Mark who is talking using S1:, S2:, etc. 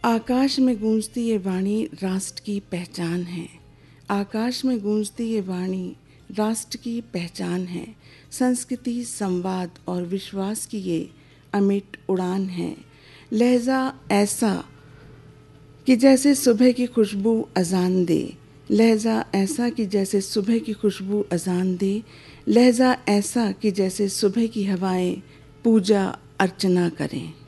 S1: आकाश में गूंजती ये वाणी राष्ट्र की पहचान है। आकाश में गूंजती ये वाणी राष्ट्र की पहचान है। संस्कृति, संवाद और विश्वास की ये अमिट उड़ान है। लहजा ऐसा कि जैसे सुबह की खुशबू अजान दे, लहजा ऐसा कि जैसे सुबह की खुशबू अजान दे, लहजा ऐसा कि जैसे सुबह की हवाएं पूजा अर्चना करें।